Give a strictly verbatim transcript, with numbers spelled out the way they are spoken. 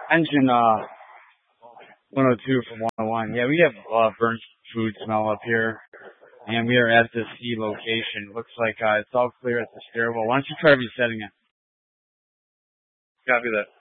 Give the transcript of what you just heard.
Engine uh one oh two from one oh one. Yeah, we have uh, burnt food smell up here, and we are at the C location. Looks like uh, it's all clear at the stairwell. Why don't you try resetting it? Copy that.